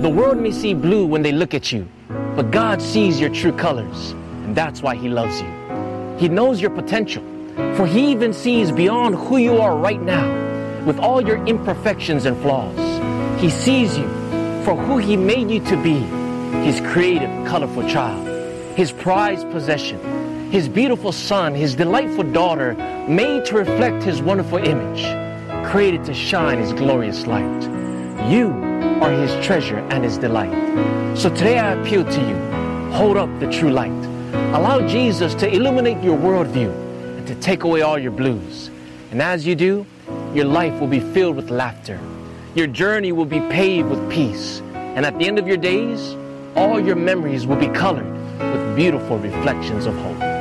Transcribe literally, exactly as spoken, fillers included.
The world may see blue when they look at you, but God sees your true colors, and that's why He loves you. He knows your potential, for He even sees beyond who you are right now, with all your imperfections and flaws. He sees you for who He made you to be, His creative, colorful child, His prized possession, His beautiful son, His delightful daughter, made to reflect His wonderful image, created to shine His glorious light. You are His treasure and His delight. So today I appeal to you, hold up the true light. Allow Jesus to illuminate your worldview and to take away all your blues. And as you do, your life will be filled with laughter. Your journey will be paved with peace. And at the end of your days, all your memories will be colored with beautiful reflections of hope.